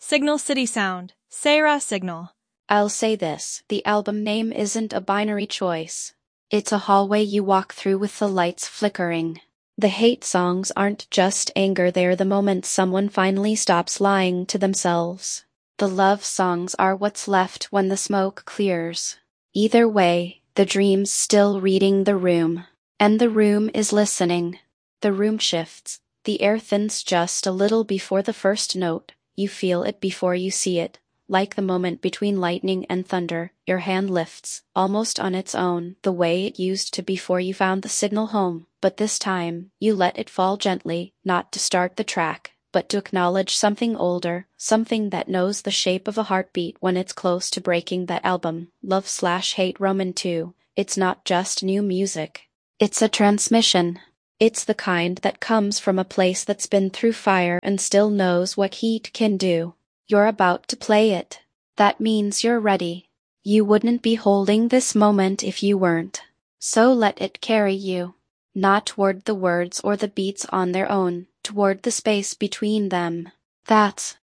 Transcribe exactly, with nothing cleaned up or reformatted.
Signal City Sound, Sarah Signal. I'll say this, the album name isn't a binary choice. It's a hallway you walk through with the lights flickering. The hate songs aren't just anger, they're the moment someone finally stops lying to themselves. The love songs are what's left when the smoke clears. Either way, the dream's still reading the room. And the room is listening. The room shifts. The air thins just a little before the first note. You feel it before you see it. Like the moment between lightning and thunder, your hand lifts, almost on its own, the way it used to before you found the signal home. But this time, you let it fall gently, not to start the track, but to acknowledge something older, something that knows the shape of a heartbeat when it's close to breaking. That album, Love slash Hate Roman two, it's not just new music. It's a transmission. It's the kind that comes from a place that's been through fire and still knows what heat can do. You're about to play it. That means you're ready. You wouldn't be holding this moment if you weren't. So let it carry you. Not toward the words or the beats on their own, toward the space between them. That's